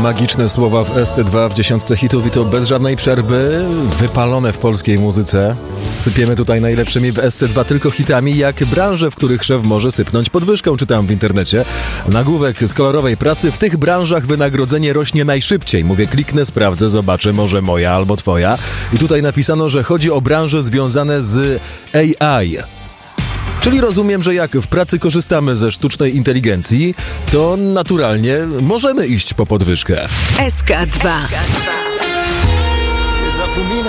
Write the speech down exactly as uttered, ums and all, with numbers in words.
Magiczne słowa w S C dwa w dziesiątce hitów i to bez żadnej przerwy, wypalone w polskiej muzyce. Sypiemy tutaj najlepszymi w S C dwa tylko hitami, jak branże, w których szef może sypnąć podwyżką, czytam w internecie. Nagłówek z kolorowej pracy: w tych branżach wynagrodzenie rośnie najszybciej. Mówię, kliknę, sprawdzę, zobaczę, może moja albo twoja. I tutaj napisano, że chodzi o branże związane z A I. Czyli rozumiem, że jak w pracy korzystamy ze sztucznej inteligencji, to naturalnie możemy iść po podwyżkę. S K dwa.